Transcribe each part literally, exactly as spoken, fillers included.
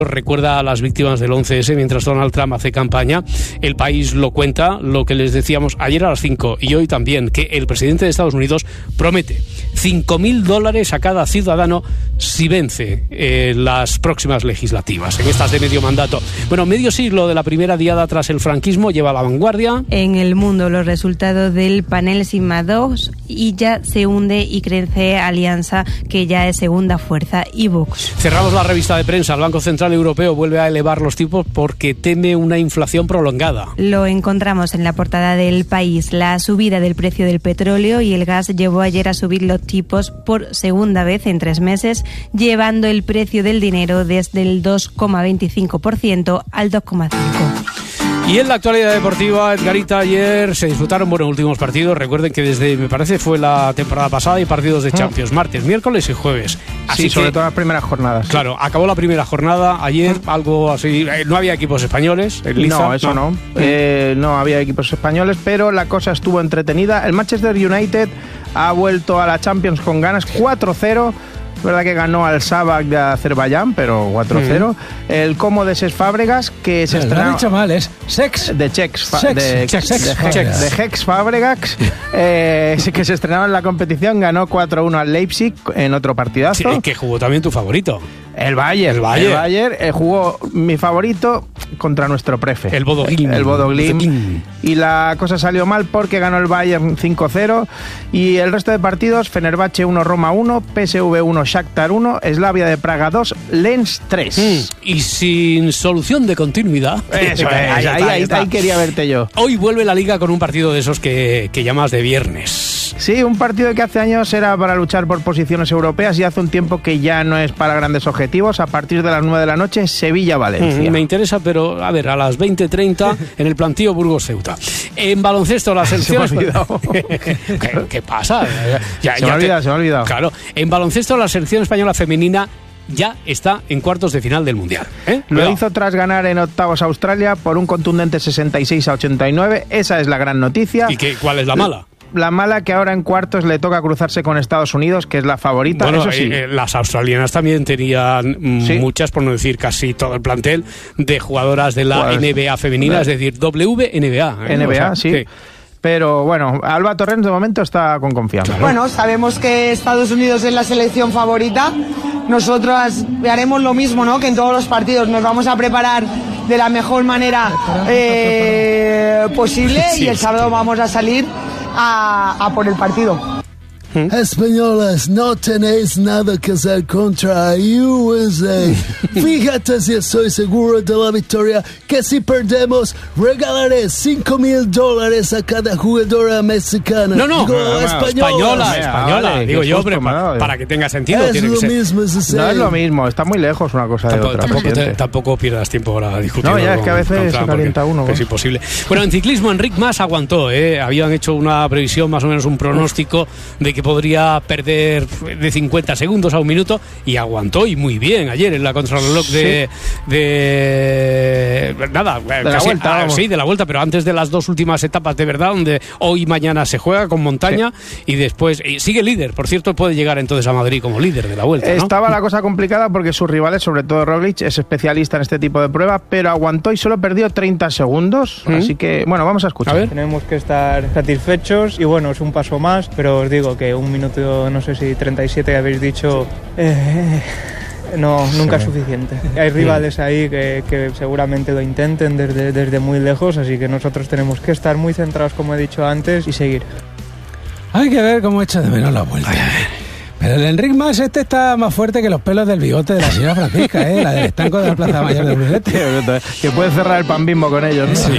recuerda a las víctimas del once ese mientras Donald Trump hace campaña. El País lo cuenta, lo que les decíamos ayer a las cinco y hoy también, que el presidente de Estados Unidos promete cinco mil dólares a cada ciudadano si vence eh, las próximas legislativas, en estas de medio mandato. Bueno, medio siglo de la primera diada tras el franquismo lleva a la vanguardia. En el mundo, los resultados del panel Sigma dos y ya se hunde y crece Alianza, que ya es segunda fuerza, y Vox. Cerramos la revista de prensa. El Banco Central Europeo vuelve a elevar los tipos porque teme una inflación prolongada. Lo encontramos en la portada del País. La subida del precio del petróleo y el gas llevó ayer a subir los tipos por segunda vez en tres meses, llevando el precio del dinero desde el dos coma veinticinco por ciento al dos coma cinco por ciento. Y en la actualidad deportiva, Edgarita, ayer se disputaron buenos últimos partidos. Recuerden que desde, me parece, fue la temporada pasada hay partidos de Champions, martes, miércoles y jueves. Así sí, sobre que, todo las primeras jornadas. Claro, acabó la primera jornada ayer, algo así, no había equipos españoles. En Liza, no, eso no. No. Eh, no había equipos españoles, pero la cosa estuvo entretenida. El Manchester United ha vuelto a la Champions con ganas, cuatro cero. Es verdad que ganó al Sabak de Azerbaiyán, pero cuatro cero. Mm. El Como de Cesc Fábregas, que se estrenó... Lo han dicho mal, es Sex. De Chex. Sex. De Hex Fábregas, eh, que se estrenaba en la competición, ganó cuatro uno al Leipzig en otro partidazo. Sí, que jugó también tu favorito. El Bayern. El Bayern, el Bayern eh, jugó mi favorito contra nuestro prefe. El Bodo Glimt. El Bodo Glimt. Y la cosa salió mal porque ganó el Bayern cinco cero. Y el resto de partidos, Fenerbahce uno, Roma uno, P S V uno, Shakhtar uno, Slavia de Praga dos, Lens tres. Mm. Y sin solución de continuidad. Eso es, ahí, ahí, ahí, ahí quería verte yo. Hoy vuelve la Liga con un partido de esos que, que llamas de viernes. Sí, un partido que hace años era para luchar por posiciones europeas y hace un tiempo que ya no es para grandes objetivos. A partir de las nueve de la noche, Sevilla-Valencia. Mm, me interesa, pero a ver, a las veinte treinta en el plantío Burgos-Ceuta. En baloncesto, la selección... Se me ha olvidado. ¿Qué, ¿Qué pasa? Ya, se, ya me ha olvidado, te... se me ha olvidado. Claro, en baloncesto, la selección española femenina ya está en cuartos de final del Mundial. ¿eh? Lo Cuidado. Hizo tras ganar en octavos a Australia por un contundente sesenta y seis a ochenta y nueve. Esa es la gran noticia. ¿Y qué, cuál es la mala? La mala que ahora en cuartos le toca cruzarse con Estados Unidos, que es la favorita. Bueno, eso sí. eh, las australianas también tenían ¿Sí? muchas, por no decir casi todo el plantel, de jugadoras de la pues, N B A femenina, es decir, W N B A. ¿eh? N B A, o sea, sí. sí. Pero bueno, Alba Torrens de momento está con confianza. Claro. Bueno, sabemos que Estados Unidos es la selección favorita. Nosotras haremos lo mismo, ¿no? Que en todos los partidos nos vamos a preparar de la mejor manera eh, posible sí, y el sábado vamos a salir a, a por el partido. ¿Mm? Españolas, no tenéis nada que hacer contra U S A. Fíjate si estoy seguro de la victoria, que si perdemos regalaré cinco mil dólares a cada jugadora mexicana. No, no, Digo, no, no española. Española, española. Vale, digo yo, hombre, para, para que tenga sentido. Es tiene lo que ser. mismo, es no es lo mismo, está muy lejos una cosa tampoco, de otra. Tampoco, te, tampoco pierdas tiempo ahora discutiendo. No, ya es que a veces se calienta uno. Es imposible. Bueno, en ciclismo, Enric Mas aguantó, ¿eh? Habían hecho una previsión, más o menos un pronóstico de que podría perder de cincuenta segundos a un minuto y aguantó y muy bien ayer en la contrarreloj de, sí. de nada de casi, la vuelta, ah, sí de la vuelta, pero antes de las dos últimas etapas de verdad, donde hoy y mañana se juega con montaña sí. y después y sigue líder, por cierto, puede llegar entonces a Madrid como líder de la vuelta, ¿no? Estaba la cosa complicada porque sus rivales, sobre todo Roglic, es especialista en este tipo de pruebas, pero aguantó y solo perdió treinta segundos, ¿Mm? Así que bueno, vamos a escuchar. A ver. Tenemos que estar satisfechos y bueno, es un paso más, pero os digo que un minuto, no sé si treinta y siete habéis dicho, eh, no, nunca sí. es suficiente. Hay rivales ahí que, que seguramente lo intenten desde, desde muy lejos, así que nosotros tenemos que estar muy centrados, como he dicho antes, y seguir. Hay que ver cómo echa de menos la vuelta. Pero el Enric Mas este está más fuerte que los pelos del bigote de la señora Francisca, ¿eh? La del estanco de la Plaza Mayor del Brunete. Que puede cerrar el pan Bimbo con ellos, ¿no? Sí.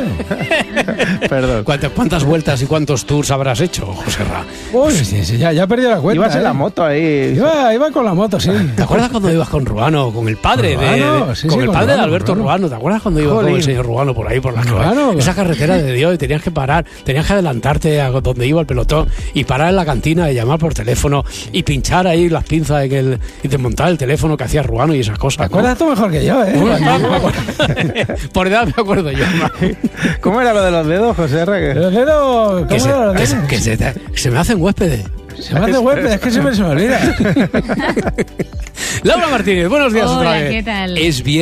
Perdón. ¿Cuántas, ¿Cuántas vueltas y cuántos tours habrás hecho, José Ra? Uy, sí, sí, ya, ya perdió la cuenta. Ibas ¿eh? en la moto ahí. Iba, iba con la moto, sí. ¿Te acuerdas cuando ibas con Ruano, con el padre Ruano, de, sí, con sí, el con padre Ruano, de Alberto Ruano. Ruano? ¿Te acuerdas cuando ibas Jolín. con el señor Ruano por ahí por la Ruano. Esa carretera de Dios, y tenías que parar, tenías que adelantarte a donde iba el pelotón y parar en la cantina y llamar por teléfono y pinchar ahí las pinzas en el, y desmontar el teléfono que hacía Ruano y esas cosas. ¿Te acuerdas ¿no? tú mejor que yo, eh? Por edad me acuerdo yo. ¿Cómo era lo de los dedos, José R? Los dedos, que ¿cómo se, eran los que, dedos? se, que se, te, se me hacen huéspedes. Se me hace huésped, es que siempre se me olvida. Laura Martínez, buenos días Hola, otra vez. ¿qué tal? Es bien.